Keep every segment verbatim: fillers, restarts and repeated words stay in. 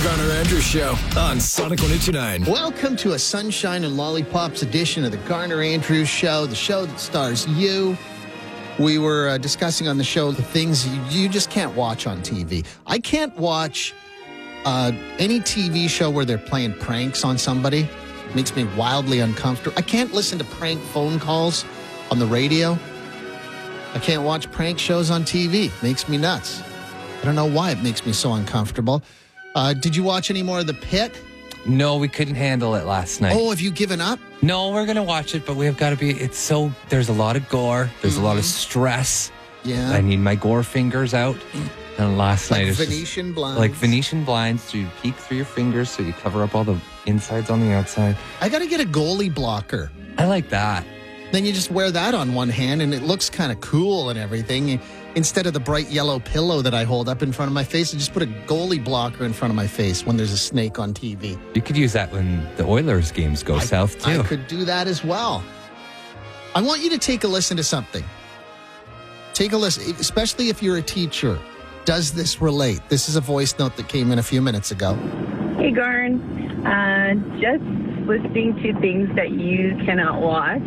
Garner Andrews Show on Sonic one oh two point nine. Welcome to a Sunshine and Lollipops edition of the Garner Andrews Show, the show that stars you. We were uh, discussing on the show the things you, you just can't watch on T V. I can't watch uh, any T V show where they're playing pranks on somebody. It makes me wildly uncomfortable. I can't listen to prank phone calls on the radio. I can't watch prank shows on T V. It makes me nuts. I don't know why it makes me so uncomfortable. Uh, did you watch any more of The Pit? No, we couldn't handle it last night. Oh, have you given up? No, we're going to watch it, but we have got to be, it's so, there's a lot of gore. There's mm-hmm. a lot of stress. Yeah. I need my gore fingers out. And last like night it's Venetian just, blinds. Like Venetian blinds. So you peek through your fingers so you cover up all the insides on the outside. I got to get a goalie blocker. I like that. Then you just wear that on one hand and it looks kind of cool and everything. Instead of the bright yellow pillow that I hold up in front of my face, I just put a goalie blocker in front of my face when there's a snake on T V. You could use that when the Oilers games go I, south, too. I could do that as well. I want you to take a listen to something. Take a listen, especially if you're a teacher. Does this relate? This is a voice note that came in a few minutes ago. Hey, Garn. Uh, just listening to things that you cannot watch.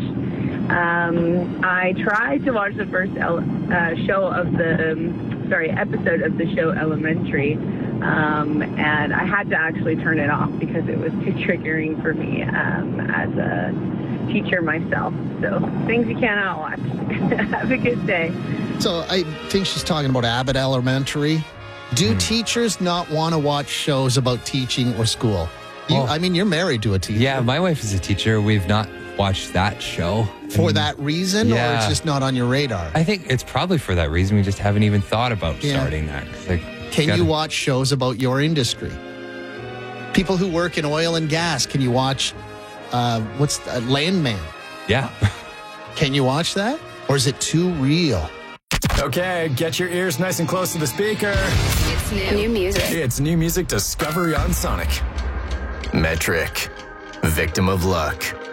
Um, I tried to watch the first ele- uh, show of the, um, sorry, episode of the show Elementary, um, and I had to actually turn it off because it was too triggering for me um, as a teacher myself. So, things you cannot watch. Have a good day. So, I think she's talking about Abbott Elementary. Do mm. teachers not want to watch shows about teaching or school? You, oh. I mean, you're married to a teacher. Yeah, my wife is a teacher. We've not watched that show. For and, that reason, yeah. or it's just not on your radar? I think it's probably for that reason. We just haven't even thought about yeah. starting that. Like, can gotta... you watch shows about your industry? People who work in oil and gas, can you watch, uh, what's uh, Landman? Yeah. Can you watch that? Or is it too real? Okay, get your ears nice and close to the speaker. It's new, new music. It's new music discovery on Sonic. Metric. Victim of Luck.